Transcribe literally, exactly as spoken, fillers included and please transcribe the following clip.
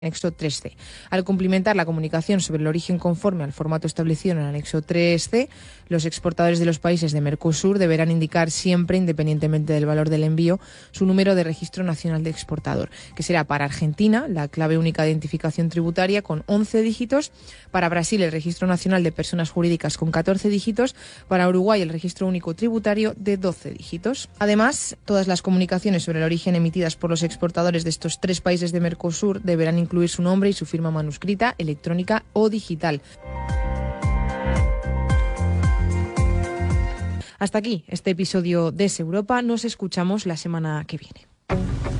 Anexo tres ce. Al cumplimentar la comunicación sobre el origen conforme al formato establecido en el Anexo tres ce, los exportadores de los países de Mercosur deberán indicar siempre, independientemente del valor del envío, su número de registro nacional de exportador, que será para Argentina la clave única de identificación tributaria con once dígitos, para Brasil el registro nacional de personas jurídicas con catorce dígitos, para Uruguay el registro único tributario de doce dígitos. Además, todas las comunicaciones sobre el origen emitidas por los exportadores de estos tres países de Mercosur deberán incluir incluir su nombre y su firma manuscrita, electrónica o digital. Hasta aquí este episodio de Es Europa. Nos escuchamos la semana que viene.